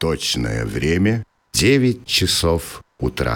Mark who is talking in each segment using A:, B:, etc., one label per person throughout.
A: Точное время 9 часов утра.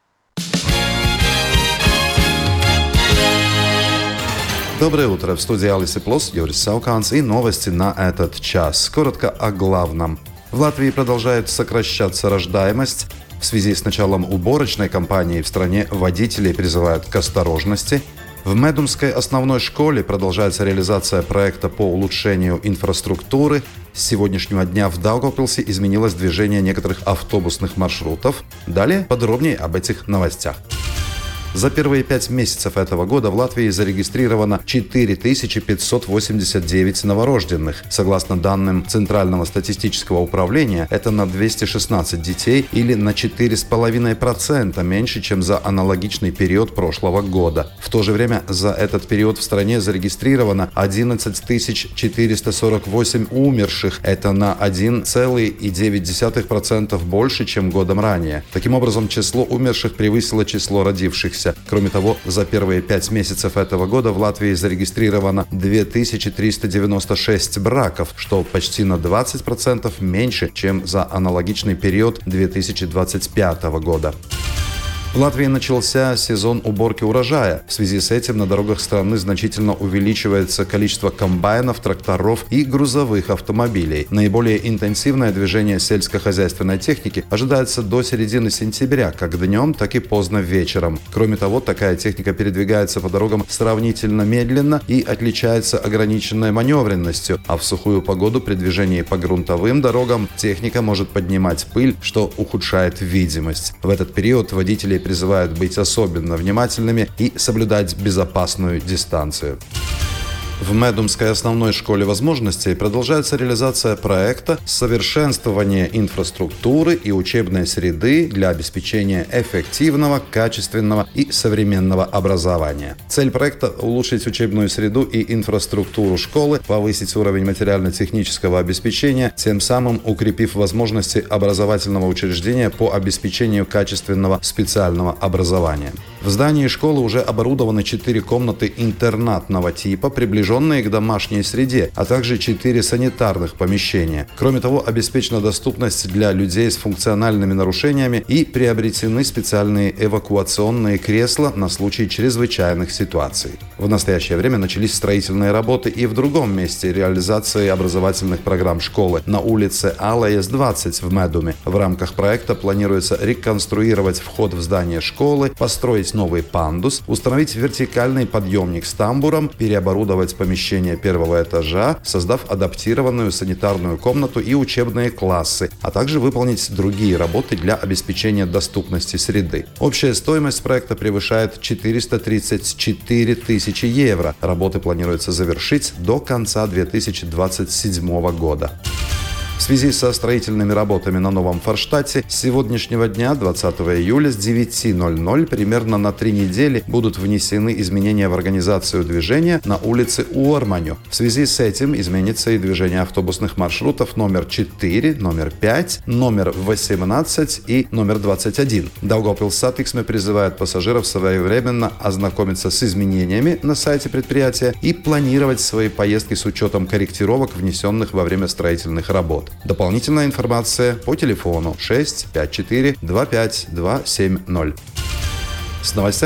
B: Доброе утро. В студии Алис Плос, Юрис Сауканс и новости на этот час. Коротко о главном. В Латвии продолжает сокращаться рождаемость. В связи с началом уборочной кампании в стране водителей призывают к осторожности. В Медумской основной школе продолжается реализация проекта по улучшению инфраструктуры. С сегодняшнего дня в Даугавпилсе изменилось движение некоторых автобусных маршрутов. Далее подробнее об этих новостях. За первые 5 месяцев этого года в Латвии зарегистрировано 4589 новорожденных. Согласно данным Центрального статистического управления, это на 216 детей или на 4,5% меньше, чем за аналогичный период прошлого года. В то же время за этот период в стране зарегистрировано 11 448 умерших. Это на 1,9% больше, чем годом ранее. Таким образом, число умерших превысило число родившихся. Кроме того, за первые 5 месяцев этого года в Латвии зарегистрировано 2396 браков, что почти на 20% меньше, чем за аналогичный период 2025 года. В Латвии начался сезон уборки урожая. В связи с этим на дорогах страны значительно увеличивается количество комбайнов, тракторов и грузовых автомобилей. Наиболее интенсивное движение сельскохозяйственной техники ожидается до середины сентября, как днем, так и поздно вечером. Кроме того, такая техника передвигается по дорогам сравнительно медленно и отличается ограниченной маневренностью, а в сухую погоду при движении по грунтовым дорогам техника может поднимать пыль, что ухудшает видимость. В этот период водители призывают быть особенно внимательными и соблюдать безопасную дистанцию. В Медумской основной школе возможностей продолжается реализация проекта «Совершенствование инфраструктуры и учебной среды для обеспечения эффективного, качественного и современного образования». Цель проекта – улучшить учебную среду и инфраструктуру школы, повысить уровень материально-технического обеспечения, тем самым укрепив возможности образовательного учреждения по обеспечению качественного специального образования. В здании школы уже оборудованы 4 комнаты интернатного типа, приближенные к домашней среде, а также 4 санитарных помещения. Кроме того, обеспечена доступность для людей с функциональными нарушениями и приобретены специальные эвакуационные кресла на случай чрезвычайных ситуаций. В настоящее время начались строительные работы и в другом месте реализации образовательных программ школы на улице Алеjas 20 в Медуме. В рамках проекта планируется реконструировать вход в здание школы, построить новый пандус, установить вертикальный подъемник с тамбуром, переоборудовать помещение первого этажа, создав адаптированную санитарную комнату и учебные классы, а также выполнить другие работы для обеспечения доступности среды. Общая стоимость проекта превышает 434 тысячи евро. Работы планируется завершить до конца 2027 года. В связи со строительными работами на Новом Форштадте с сегодняшнего дня, 20 июля, с 9:00 примерно на 3 недели будут внесены изменения в организацию движения на улице Уорманю. В связи с этим изменится и движение автобусных маршрутов номер 4, номер 5, номер 18 и номер 21. Daugavpils призывает пассажиров своевременно ознакомиться с изменениями на сайте предприятия и планировать свои поездки с учетом корректировок, внесенных во время строительных работ. Дополнительная информация по телефону 654 25 270. С новостями